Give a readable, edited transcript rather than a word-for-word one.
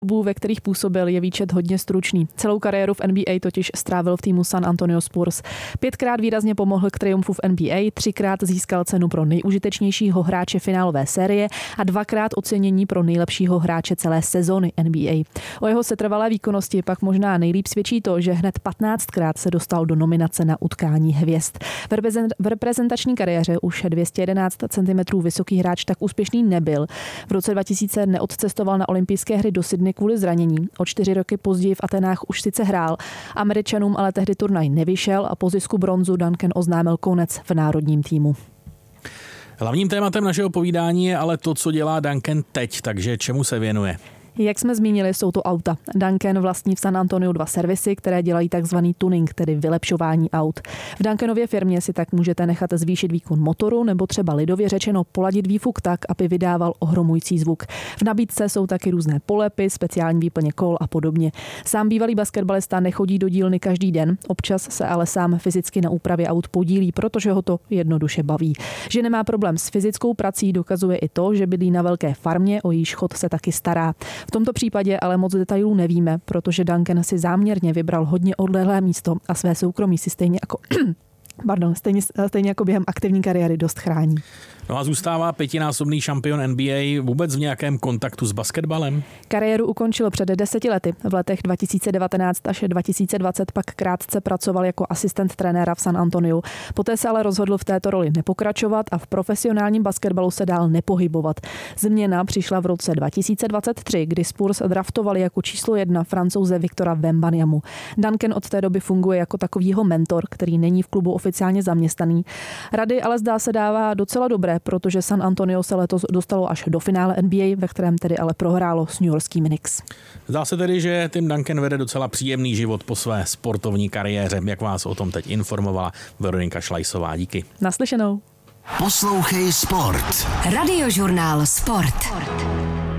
klubů, ve kterých působil, je výčet hodně stručný. Celou kariéru v NBA totiž strávil v týmu San Antonio Spurs. 5krát výrazně pomohl k triumfu v NBA, 3krát získal cenu pro nejúžitečnějšího hráče finálové série a 2krát ocenění pro nejlepšího hráče celé sezóny NBA. O jeho setrvalé výkonnosti pak možná nejlíp svědčí to, že hned 15krát se dostal do nominace na utkání hvězd. V reprezentační kariéře už 211 cm vysoký hráč tak úspěšný nebyl. V roce 2000 neodcestoval na olympijské hry do Sydney kvůli zranění. O 4 roky později v Atenách už sice hrál. Američanům ale tehdy turnaj nevyšel a po zisku bronzu Duncan oznámil konec v národním týmu. Hlavním tématem našeho povídání je ale to, co dělá Duncan teď, takže čemu se věnuje? Jak jsme zmínili, jsou to auta. Duncan vlastní v San Antoniu 2 servisy, které dělají takzvaný tuning, tedy vylepšování aut. V Duncanově firmě si tak můžete nechat zvýšit výkon motoru nebo třeba lidově řečeno poladit výfuk tak, aby vydával ohromující zvuk. V nabídce jsou taky různé polepy, speciální výplně kol a podobně. Sám bývalý basketbalista nechodí do dílny každý den, občas se ale sám fyzicky na úpravě aut podílí, protože ho to jednoduše baví. Že nemá problém s fyzickou prací, dokazuje i to, že bydlí na velké farmě, o jejíž chod se taky stará. V tomto případě ale moc detailů nevíme, protože Duncan si záměrně vybral hodně odlehlé místo a své soukromí si stejně jako během aktivní kariéry dost chrání. No a zůstává 5násobný šampion NBA vůbec v nějakém kontaktu s basketbalem? Kariéru ukončil před 10 lety. V letech 2019 až 2020 pak krátce pracoval jako asistent trenéra v San Antoniu. Poté se ale rozhodl v této roli nepokračovat a v profesionálním basketbalu se dál nepohybovat. Změna přišla v roce 2023, kdy Spurs draftovali jako číslo 1 Francouze Victora Wembanyamu. Duncan od té doby funguje jako takovýho mentor, který není v klubu oficiálně zaměstnaný. Rady ale zdá se dává docela dobré, protože San Antonio se letos dostalo až do finále NBA, ve kterém tedy ale prohrálo s newyorskými Knicks. Zdá se tedy, že Tim Duncan vede docela příjemný život po své sportovní kariéře, jak vás o tom teď informovala Veronika Šlajsová. Díky. Naslyšenou. Poslouchej Sport. Radiožurnál Sport.